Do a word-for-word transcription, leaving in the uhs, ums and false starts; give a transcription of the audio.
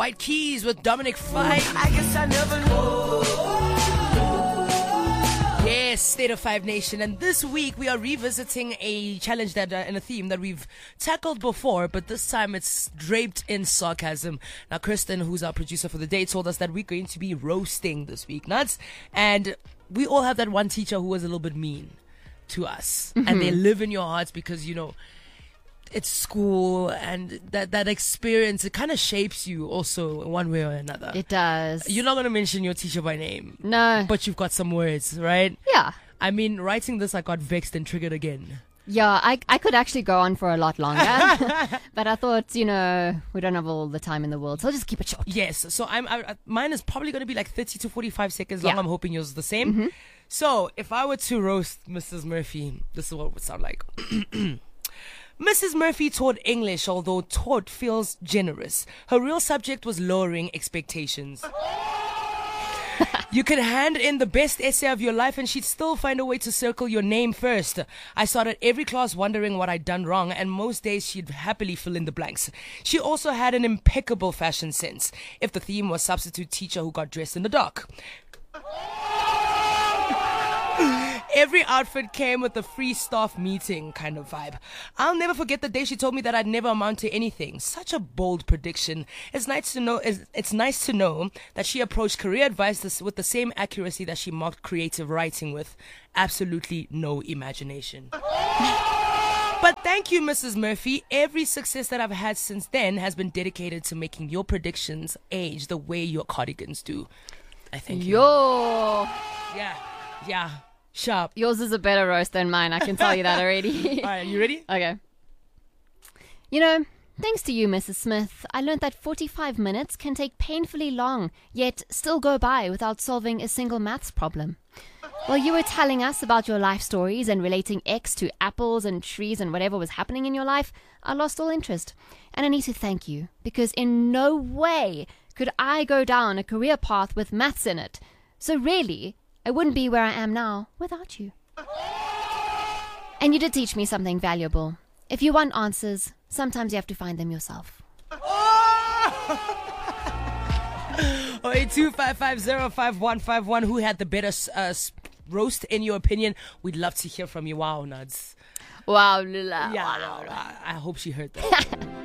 White Keys with Dominic Fike. I guess I never know. Yes, State of Five Nation. And this week we are revisiting a challenge that uh, and a theme that we've tackled before, but this time it's draped in sarcasm. Now, Kristen, who's our producer for the day, told us that we're going to be roasting this week, nuts. And we all have that one teacher who was a little bit mean to us, mm-hmm. and they live in your hearts because, you know, it's school, and that, that experience, it kind of shapes you also one way or another. It does. You're not going to mention your teacher by name. No. But you've got some words, right? Yeah. I mean, writing this, I got vexed and triggered again. Yeah, I I could actually go on for a lot longer. But I thought, you know, we don't have all the time in the world, so I'll just keep it short. Yes. So I'm I, mine is probably going to be like thirty to forty-five seconds long. Yeah. I'm hoping yours is the same. Mm-hmm. So if I were to roast Missus Murphy, this is what it would sound like. Missus Murphy taught English, although taught feels generous. Her real subject was lowering expectations. You could hand in the best essay of your life and she'd still find a way to circle your name first. I started every class wondering what I'd done wrong, and most days she'd happily fill in the blanks. She also had an impeccable fashion sense, if the theme was substitute teacher who got dressed in the dark. Every outfit came with a free staff meeting kind of vibe. I'll never forget the day she told me that I'd never amount to anything. Such a bold prediction. It's nice to know. It's, it's nice to know that she approached career advice this, with the same accuracy that she marked creative writing with. Absolutely no imagination. But thank you, Missus Murphy. Every success that I've had since then has been dedicated to making your predictions age the way your cardigans do. I thank you. Yo. Yeah. Yeah. Sharp. Yours is a better roast than mine, I can tell you that already. All right, you ready? Okay. You know, thanks to you, Missus Smith, I learned that forty-five minutes can take painfully long, yet still go by without solving a single maths problem. While you were telling us about your life stories and relating X to apples and trees and whatever was happening in your life, I lost all interest. And I need to thank you, because in no way could I go down a career path with maths in it. So really, I wouldn't be where I am now without you. And you did teach me something valuable. If you want answers, sometimes you have to find them yourself. Oh, eight two five five zero five one five one. Who had the better uh, roast in your opinion? We'd love to hear from you. Wow, Nuds. Wow, Lula. Yeah, wow. I hope she heard that.